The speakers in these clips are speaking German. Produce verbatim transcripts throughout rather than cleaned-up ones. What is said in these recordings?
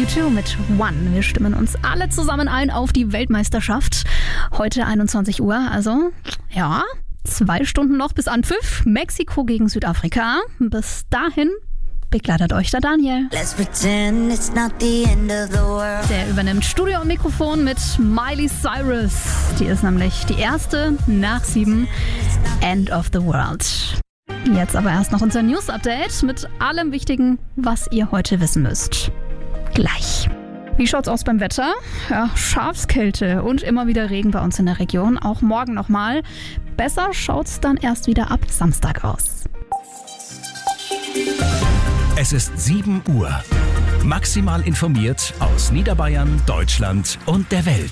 zwei mit One. Wir stimmen uns alle zusammen ein auf die Weltmeisterschaft. Heute einundzwanzig Uhr, also ja, zwei Stunden noch bis Anpfiff. Mexiko gegen Südafrika. Bis dahin begleitet euch der Daniel. Let's pretend it's not the end of the world. Der übernimmt Studio und Mikrofon mit Miley Cyrus. Die ist nämlich die erste nach sieben. End of the World. Jetzt aber erst noch unser News-Update mit allem Wichtigen, was ihr heute wissen müsst. Gleich. Wie schaut's aus beim Wetter? Ja, Schafskälte und immer wieder Regen bei uns in der Region. Auch morgen nochmal. Besser schaut's dann erst wieder ab Samstag aus. Es ist sieben Uhr. Maximal informiert aus Niederbayern, Deutschland und der Welt.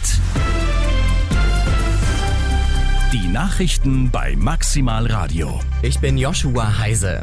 Die Nachrichten bei Maximal Radio. Ich bin Joshua Heise.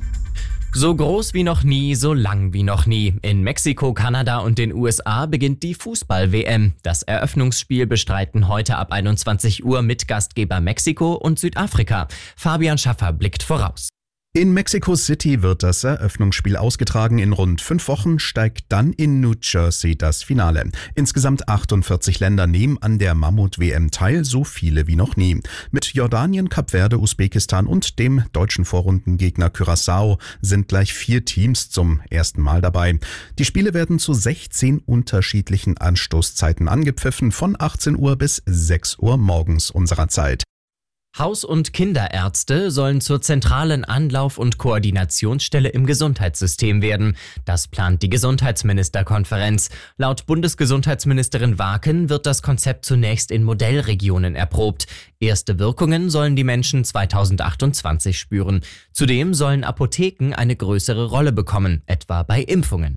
So groß wie noch nie, so lang wie noch nie. In Mexiko, Kanada und den U S A beginnt die Fußball-W M. Das Eröffnungsspiel bestreiten heute ab einundzwanzig Uhr Mitgastgeber Mexiko und Südafrika. Fabian Schaffer blickt voraus. In Mexico City wird das Eröffnungsspiel ausgetragen. In rund fünf Wochen steigt dann in New Jersey das Finale. Insgesamt achtundvierzig Länder nehmen an der Mammut-W M teil, so viele wie noch nie. Mit Jordanien, Kap Verde, Usbekistan und dem deutschen Vorrundengegner Curaçao sind gleich vier Teams zum ersten Mal dabei. Die Spiele werden zu sechzehn unterschiedlichen Anstoßzeiten angepfiffen, von achtzehn Uhr bis sechs Uhr morgens unserer Zeit. Haus- und Kinderärzte sollen zur zentralen Anlauf- und Koordinationsstelle im Gesundheitssystem werden. Das plant die Gesundheitsministerkonferenz. Laut Bundesgesundheitsministerin Waken wird das Konzept zunächst in Modellregionen erprobt. Erste Wirkungen sollen die Menschen zweitausendachtundzwanzig spüren. Zudem sollen Apotheken eine größere Rolle bekommen, etwa bei Impfungen.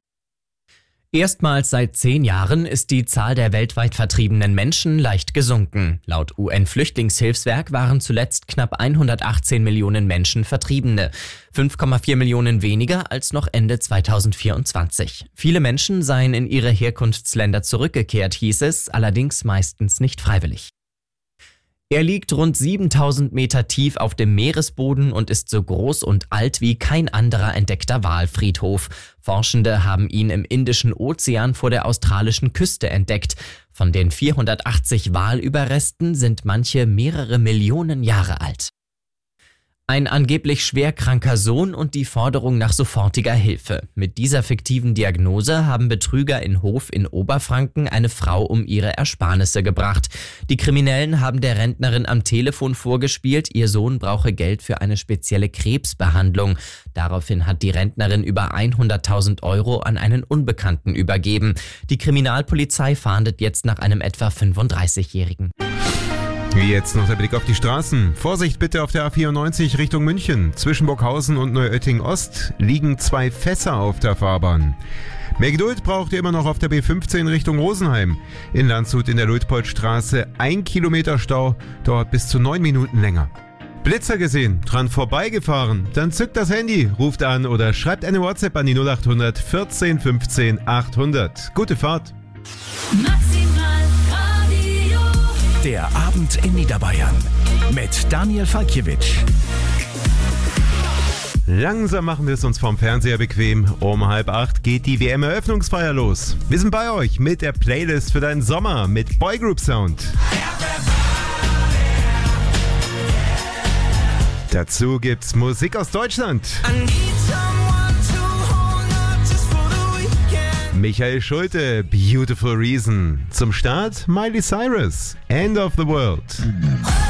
Erstmals seit zehn Jahren ist die Zahl der weltweit vertriebenen Menschen leicht gesunken. Laut U N-Flüchtlingshilfswerk waren zuletzt knapp hundertachtzehn Millionen Menschen Vertriebene. fünf Komma vier Millionen weniger als noch Ende zweitausendvierundzwanzig. Viele Menschen seien in ihre Herkunftsländer zurückgekehrt, hieß es, allerdings meistens nicht freiwillig. Er liegt rund siebentausend Meter tief auf dem Meeresboden und ist so groß und alt wie kein anderer entdeckter Walfriedhof. Forschende haben ihn im Indischen Ozean vor der australischen Küste entdeckt. Von den vierhundertachtzig Walüberresten sind manche mehrere Millionen Jahre alt. Ein angeblich schwerkranker Sohn und die Forderung nach sofortiger Hilfe. Mit dieser fiktiven Diagnose haben Betrüger in Hof in Oberfranken eine Frau um ihre Ersparnisse gebracht. Die Kriminellen haben der Rentnerin am Telefon vorgespielt, ihr Sohn brauche Geld für eine spezielle Krebsbehandlung. Daraufhin hat die Rentnerin über hunderttausend Euro an einen Unbekannten übergeben. Die Kriminalpolizei fahndet jetzt nach einem etwa fünfunddreißigjährigen. Jetzt noch der Blick auf die Straßen. Vorsicht bitte auf der A vierundneunzig Richtung München. Zwischen Burghausen und Neuötting Ost liegen zwei Fässer auf der Fahrbahn. Mehr Geduld braucht ihr immer noch auf der B fünfzehn Richtung Rosenheim. In Landshut in der Luitpoldstraße ein Kilometer Stau, dauert bis zu neun Minuten länger. Blitzer gesehen, dran vorbeigefahren? Dann zückt das Handy, ruft an oder schreibt eine WhatsApp an die null achthundert vierzehn fünfzehn achthundert. Gute Fahrt. Der Abend in Niederbayern mit Daniel Falkiewicz. Langsam machen wir es uns vom Fernseher bequem. Um halb acht geht die W M-Eröffnungsfeier los. Wir sind bei euch mit der Playlist für deinen Sommer mit Boygroup Sound. Dazu gibt's Musik aus Deutschland. Michael Schulte, Beautiful Reason. Zum Start Miley Cyrus, End of the World.